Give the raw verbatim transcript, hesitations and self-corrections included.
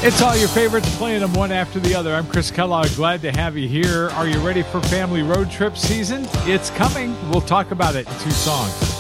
It's all your favorites, playing them one after the other. I'm Chris Kellogg. Glad to have you here. Are you ready for family road trip season? It's coming. We'll talk about it in two songs.